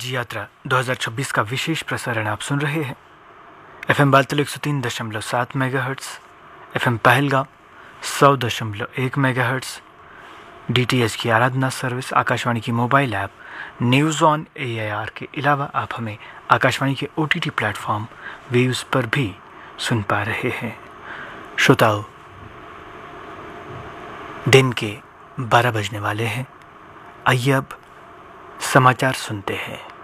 राज्य यात्रा 2026 का विशेष प्रसारण आप सुन रहे हैं। FM Baltal 103.7 megahertz, FM Pahalgam 100.1 megahertz, DTH की आराधना सर्विस, आकाशवाणी की mobile app news on AIR के अलावा आप हमें आकाशवाणी के OTT प्लेटफॉर्म व्यूज़ पर भी सुन पा रहे हैं। श्रोताओं, दिन के 12 बजने वाले हैं। आइए अब समाचार सुनते हैं।